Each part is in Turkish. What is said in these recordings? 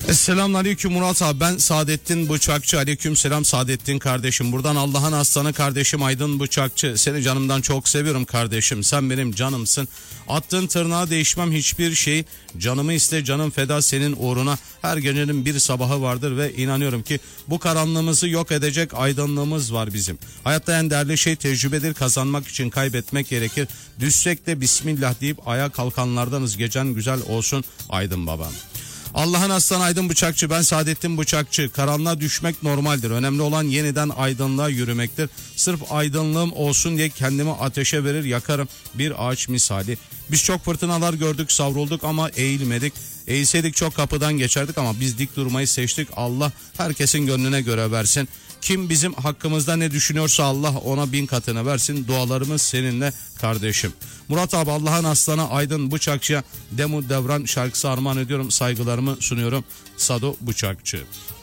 Selamünaleyküm Murat abi, ben Saadettin Bıçakçı. Aleyküm selam Saadettin kardeşim. Buradan Allah'ın aslanı kardeşim Aydın Bıçakçı. Seni canımdan çok seviyorum kardeşim. Sen benim canımsın. Attığın tırnağa değişmem hiçbir şey. Canımı iste, canım feda senin uğruna. Her gecenin bir sabahı vardır ve inanıyorum ki bu karanlığımızı yok edecek aydınlığımız var bizim. Hayatta en değerli şey tecrübedir. Kazanmak için kaybetmek gerekir. Düşsek de Bismillah deyip ayağa kalkanlardanız. Gecen güzel olsun Aydın babam. Allah'ın aslanı Aydın Bıçakçı, ben Saadettin Bıçakçı. Karanlığa düşmek normaldir. Önemli olan yeniden aydınlığa yürümektir. Sırf aydınlığım olsun diye kendimi ateşe verir yakarım, bir ağaç misali. Biz çok fırtınalar gördük, savrulduk ama eğilmedik. Eğilseydik çok kapıdan geçerdik ama biz dik durmayı seçtik. Allah herkesin gönlüne göre versin. Kim bizim hakkımızda ne düşünüyorsa Allah ona 1000 katını versin. Dualarımız seninle kardeşim. Murat abi, Allah'ın aslanı Aydın Bıçakçı'ya Demu Devran şarkısı armağan ediyorum. Saygılarımı sunuyorum. Sado Bıçakçı.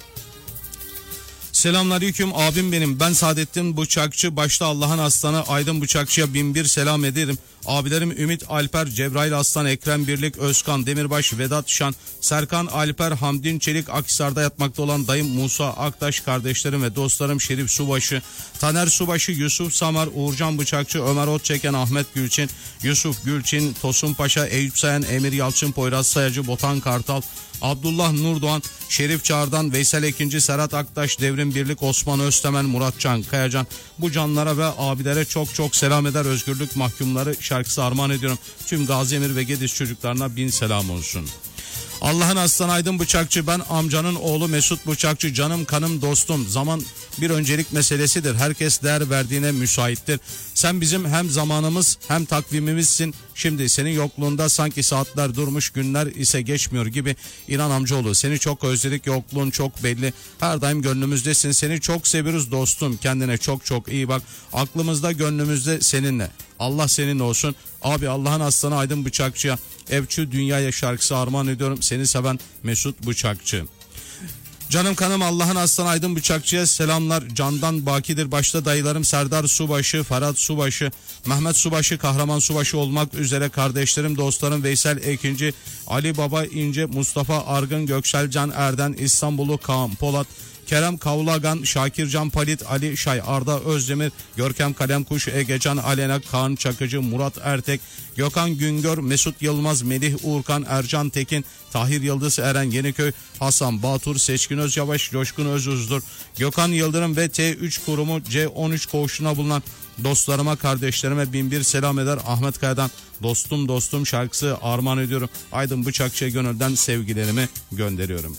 Selamünaleyküm abim benim, ben Saadettin Bıçakçı. Başta Allah'ın aslanı Aydın Bıçakçı'ya 1001 selam ederim. Abilerim Ümit Alper, Cebrail Aslan, Ekrem Birlik, Özkan Demirbaş, Vedat Şan, Serkan Alper, Hamdin Çelik, Akhisar'da yatmakta olan dayım Musa Aktaş, kardeşlerim ve dostlarım Şerif Subaşı, Taner Subaşı, Yusuf Samar, Uğurcan Bıçakçı, Ömer Otçeken, Ahmet Gülçin, Yusuf Gülçin, Tosun Paşa, Eyüp Sayan, Emir Yalçın, Poyraz Sayacı, Botan Kartal, Abdullah Nurdoğan, Şerif Çağrı'dan, Veysel Ekinci, Serhat Aktaş, Devrim Birlik, Osman Öztemen, Muratcan Kayacan, bu canlara ve abilere çok çok selam eder. Özgürlük Mahkumları şarkısı armağan ediyorum. Tüm Gazi Emir ve Gediz çocuklarına 1000 selam olsun. Allah'ın aslanı Aydın Bıçakçı, ben amcanın oğlu Mesut Bıçakçı. Canım kanım dostum, zaman bir öncelik meselesidir. Herkes değer verdiğine müsaittir. Sen bizim hem zamanımız hem takvimimizsin. Şimdi senin yokluğunda sanki saatler durmuş, günler ise geçmiyor gibi. İnan amcaoğlu, seni çok özledik, yokluğun çok belli. Her daim gönlümüzdesin, seni çok seviyoruz dostum. Kendine çok çok iyi bak. Aklımızda gönlümüzde seninle. Allah seninle olsun. Abi, Allah'ın aslanı Aydın Bıçakçı'ya Evçü Dünyaya şarkısı armağan ediyorum. Seni seven Mesut Bıçakçı. Canım kanım Allah'ın aslanı Aydın Bıçakçı'ya selamlar. Candan bakidir. Başta dayılarım Serdar Subaşı, Ferhat Subaşı, Mehmet Subaşı, Kahraman Subaşı olmak üzere kardeşlerim, dostlarım Veysel Ekinci, Ali Baba İnce, Mustafa Argın, Göksel Can Erden, İstanbullu Kaan Polat, Kerem Kavlagan, Şakircan Palit, Ali Şay, Arda Özdemir, Görkem Kalemkuş, Egecan Alena, Kaan Çakıcı, Murat Ertek, Gökhan Güngör, Mesut Yılmaz, Melih Uğurkan, Ercan Tekin, Tahir Yıldız, Eren Yeniköy, Hasan Batur, Seçkin Özyavaş, Coşkun Özuzdur, Gökhan Yıldırım ve T3 kurumu C13 koğuşuna bulunan dostlarıma, kardeşlerime 1001 selam eder. Ahmet Kaya'dan Dostum Dostum şarkısı armağan ediyorum. Aydın Bıçakçı'ya gönülden sevgilerimi gönderiyorum.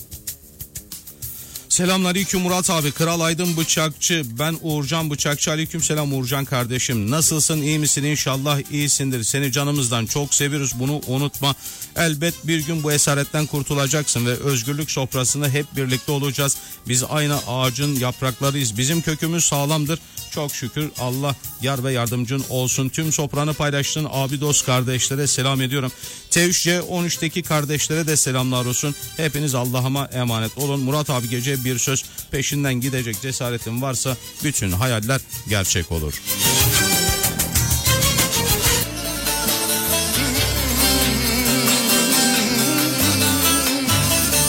Selamünaleyküm Murat abi, Kral Aydın Bıçakçı, ben Uğurcan Bıçakçı. Aleyküm selam Uğurcan kardeşim. Nasılsın, iyi misin? İnşallah iyisindir. Seni canımızdan çok seviyoruz, bunu unutma. Elbet bir gün bu esaretten kurtulacaksın ve özgürlük sofrasında hep birlikte olacağız. Biz aynı ağacın yapraklarıyız. Bizim kökümüz sağlamdır. Çok şükür, Allah yar ve yardımcın olsun. Tüm sofranı paylaştığın abi dost kardeşlere selam ediyorum. T3C13'teki kardeşlere de selamlar olsun. Hepiniz Allah'ıma emanet olun. Murat abi, gece bir söz, peşinden gidecek cesaretin varsa bütün hayaller gerçek olur.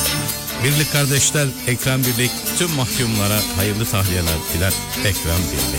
Birlik kardeşler, Ekrem Birlik, tüm mahkumlara hayırlı tahliyeler diler Ekrem Birlik.